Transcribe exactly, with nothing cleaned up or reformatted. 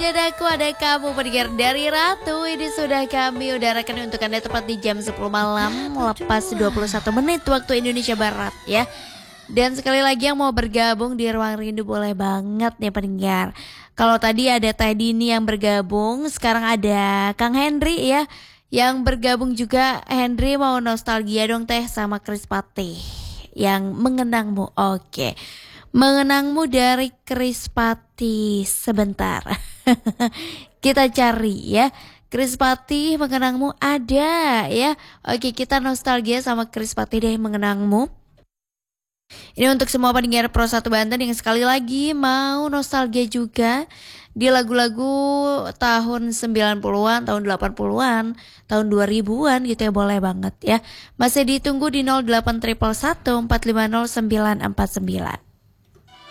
ada aku, ada kamu pendengar dari Ratu. Ini sudah kami udarakan untuk Anda tepat di jam sepuluh malam lepas dua puluh satu menit waktu Indonesia Barat ya. Dan sekali lagi yang mau bergabung di Ruang Rindu boleh banget nih pendengar. Kalau tadi ada Teh Dini yang bergabung, sekarang ada Kang Henry ya yang bergabung juga. Henry mau nostalgia dong Teh sama Chris Patih yang mengenangmu. Oke, mengenangmu dari Chris Patih. Sebentar kita cari ya. Chris Patih mengenangmu ada ya. Oke, kita nostalgia sama Chris Patih deh, mengenangmu. Ini untuk semua pendengar Pro satu Banten yang sekali lagi mau nostalgia juga di lagu-lagu tahun sembilan puluhan, tahun delapan puluhan, tahun dua ribuan gitu ya, boleh banget ya. Masih ditunggu di nol delapan satu satu empat lima nol sembilan empat sembilan.